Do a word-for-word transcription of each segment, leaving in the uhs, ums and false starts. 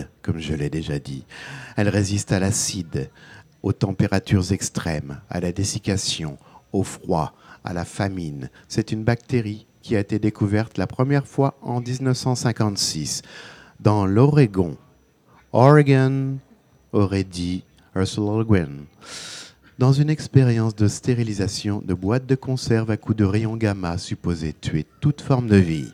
solide, comme je l'ai déjà dit. Elle résiste à l'acide, aux températures extrêmes, à la dessiccation, au froid, à la famine. C'est une bactérie qui a été découverte la première fois en dix-neuf cent cinquante-six dans l'Oregon. Oregon, aurait dit Ursula Le Guin, dans une expérience de stérilisation de boîtes de conserve à coups de rayons gamma supposés tuer toute forme de vie.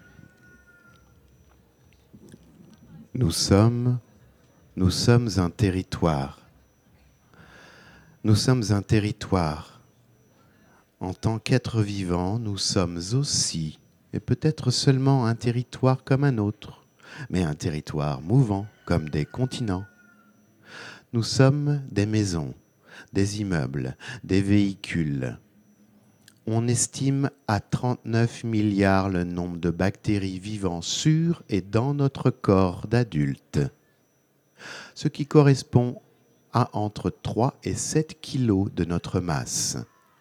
Nous sommes, nous sommes un territoire. Nous sommes un territoire. En tant qu'êtres vivants, nous sommes aussi, et peut-être seulement un territoire comme un autre, mais un territoire mouvant comme des continents. Nous sommes des maisons, des immeubles, des véhicules. On estime à trente-neuf milliards le nombre de bactéries vivant sur et dans notre corps d'adulte, ce qui correspond à entre trois et sept kilos de notre masse.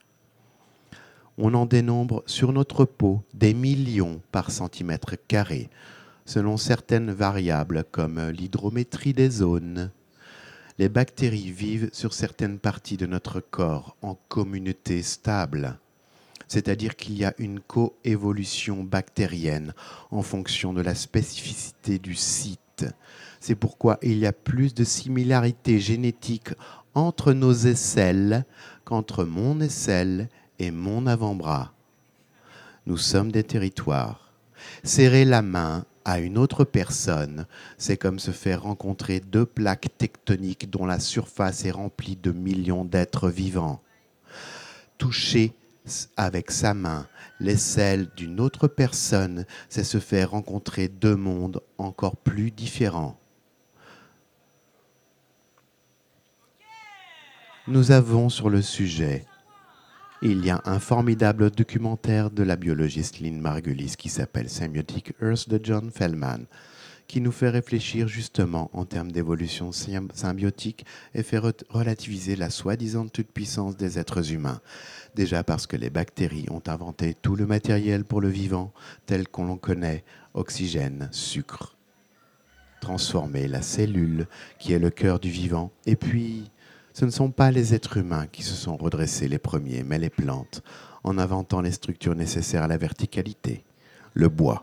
On en dénombre sur notre peau des millions par centimètre carré, selon certaines variables comme l'hydrométrie des zones. Les bactéries vivent sur certaines parties de notre corps en communauté stable, c'est-à-dire qu'il y a une coévolution bactérienne en fonction de la spécificité du site. C'est pourquoi il y a plus de similarité génétique entre nos aisselles qu'entre mon aisselle et mon avant-bras. Nous sommes des territoires. Serrer la main à une autre personne, c'est comme se faire rencontrer deux plaques tectoniques dont la surface est remplie de millions d'êtres vivants. Toucher avec sa main l'aisselle d'une autre personne, c'est se faire rencontrer deux mondes encore plus différents. Nous avons sur le sujet, il y a un formidable documentaire de la biologiste Lynn Margulis qui s'appelle Symbiotic Earth de John Feldman, qui nous fait réfléchir justement en termes d'évolution symbiotique et fait relativiser la soi-disant toute-puissance des êtres humains. Déjà parce que les bactéries ont inventé tout le matériel pour le vivant, tel qu'on le connaît, oxygène, sucre, transformer la cellule qui est le cœur du vivant. Et puis, ce ne sont pas les êtres humains qui se sont redressés les premiers, mais les plantes, en inventant les structures nécessaires à la verticalité, le bois.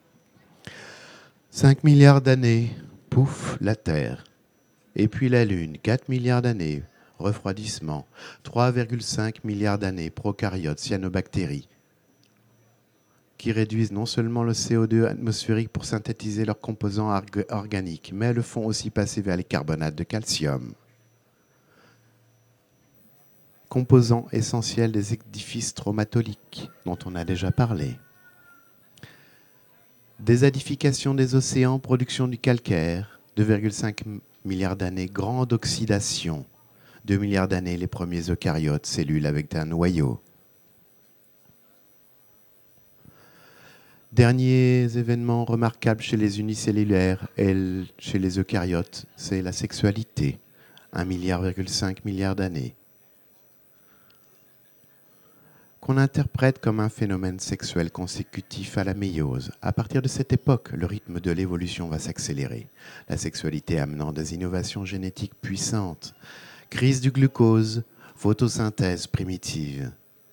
cinq milliards d'années, pouf, la Terre. Et puis la Lune, quatre milliards d'années, refroidissement. trois virgule cinq milliards d'années, prokaryotes, cyanobactéries, qui réduisent non seulement le C O deux atmosphérique pour synthétiser leurs composants org- organiques, mais le font aussi passer vers les carbonates de calcium, composants essentiels des édifices traumatoliques, dont on a déjà parlé. Désacidification des océans, production du calcaire, deux virgule cinq milliards d'années, grande oxydation, deux milliards d'années, les premiers eucaryotes, cellules avec un noyau. Derniers événements remarquables chez les unicellulaires et chez les eucaryotes, c'est la sexualité, un virgule cinq milliard d'années, qu'on interprète comme un phénomène sexuel consécutif à la méiose. À partir de cette époque, le rythme de l'évolution va s'accélérer, la sexualité amenant des innovations génétiques puissantes, crise du glucose, photosynthèse primitive.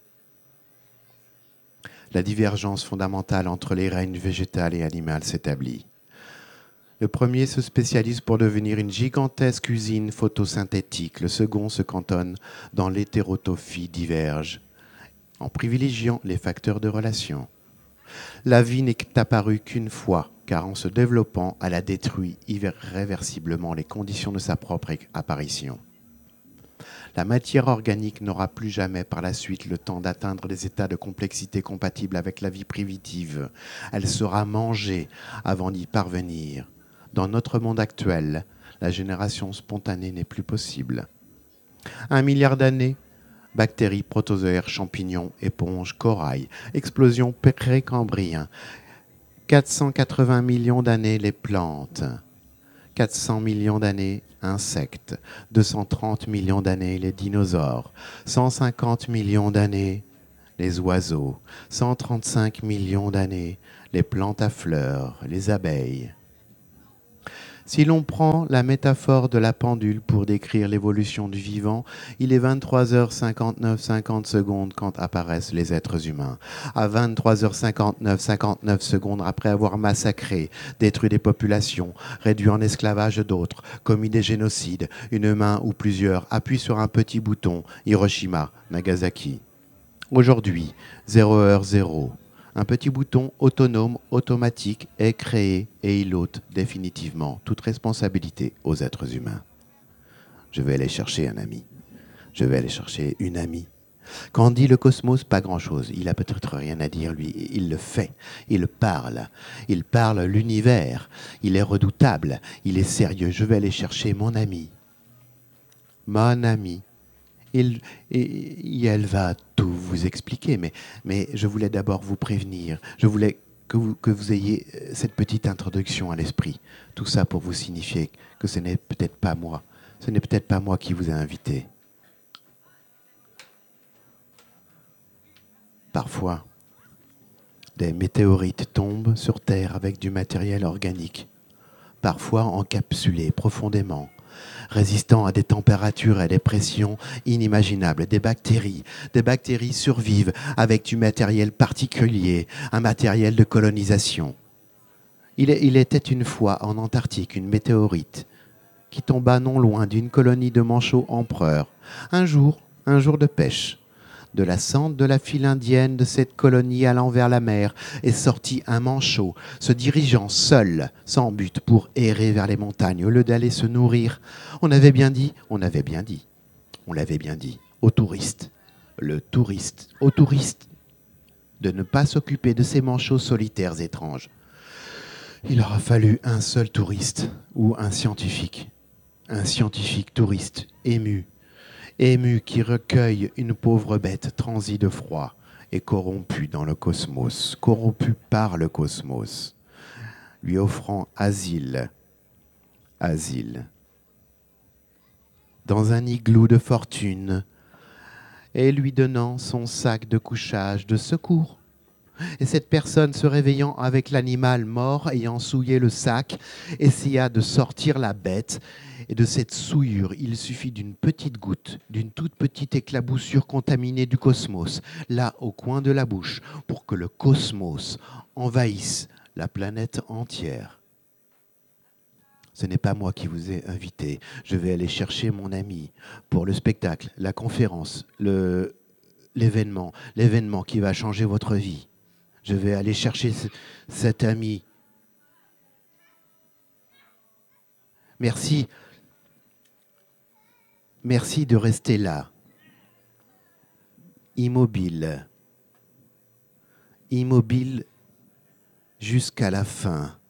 La divergence fondamentale entre les règnes végétal et animal s'établit. Le premier se spécialise pour devenir une gigantesque usine photosynthétique. Le second se cantonne dans l'hétérotophie diverge, en privilégiant les facteurs de relation. La vie n'est apparue qu'une fois, car en se développant, elle a détruit irréversiblement les conditions de sa propre apparition. La matière organique n'aura plus jamais par la suite le temps d'atteindre des états de complexité compatibles avec la vie primitive. Elle sera mangée avant d'y parvenir. Dans notre monde actuel, la génération spontanée n'est plus possible. Un milliard d'années, bactéries, protozoaires, champignons, éponges, corail, explosion précambrien. quatre cent quatre-vingts millions d'années, les plantes. quatre cents millions d'années, insectes. deux cent trente millions d'années, les dinosaures. cent cinquante millions d'années, les oiseaux. cent trente-cinq millions d'années, les plantes à fleurs, les abeilles. Si l'on prend la métaphore de la pendule pour décrire l'évolution du vivant, il est vingt-trois heures cinquante-neuf cinquante secondes quand apparaissent les êtres humains. À vingt-trois heures cinquante-neuf cinquante-neuf secondes après avoir massacré, détruit des populations, réduit en esclavage d'autres, commis des génocides, une main ou plusieurs appuient sur un petit bouton, Hiroshima, Nagasaki. Aujourd'hui, zéro heure zéro. Un petit bouton autonome, automatique, est créé et il ôte définitivement toute responsabilité aux êtres humains. Je vais aller chercher un ami. Je vais aller chercher une amie. Quand on dit le cosmos, pas grand-chose. Il a peut-être rien à dire, lui. Il le fait. Il parle. Il parle l'univers. Il est redoutable. Il est sérieux. Je vais aller chercher mon ami. Mon ami. Il, et, et elle va tout vous expliquer, mais, mais je voulais d'abord vous prévenir. Je voulais que vous, que vous ayez cette petite introduction à l'esprit. Tout ça pour vous signifier que ce n'est peut-être pas moi. Ce n'est peut-être pas moi qui vous ai invité. Parfois, des météorites tombent sur Terre avec du matériel organique, parfois encapsulé profondément, résistant à des températures et des pressions inimaginables. Des bactéries, des bactéries survivent avec du matériel particulier, un matériel de colonisation. Il, il était une fois en Antarctique une météorite qui tomba non loin d'une colonie de manchots empereurs. Un jour, un jour de pêche. De la cendre de la file indienne de cette colonie allant vers la mer est sorti un manchot, se dirigeant seul, sans but, pour errer vers les montagnes, au lieu d'aller se nourrir. On avait bien dit, on avait bien dit, on l'avait bien dit, aux touristes, le touriste, aux touristes, de ne pas s'occuper de ces manchots solitaires étranges. Il aura fallu un seul touriste ou un scientifique, un scientifique touriste ému, ému qui recueille une pauvre bête transie de froid et corrompue dans le cosmos, corrompue par le cosmos, lui offrant asile, asile, dans un igloo de fortune, et lui donnant son sac de couchage de secours. Et cette personne, se réveillant avec l'animal mort, ayant souillé le sac, essaya de sortir la bête. Et de cette souillure, il suffit d'une petite goutte, d'une toute petite éclaboussure contaminée du cosmos, là au coin de la bouche, pour que le cosmos envahisse la planète entière. Ce n'est pas moi qui vous ai invité. Je vais aller chercher mon ami pour le spectacle, la conférence, le, l'événement, l'événement qui va changer votre vie. Je vais aller chercher ce, cet ami. Merci. Merci de rester là. Immobile. Immobile jusqu'à la fin.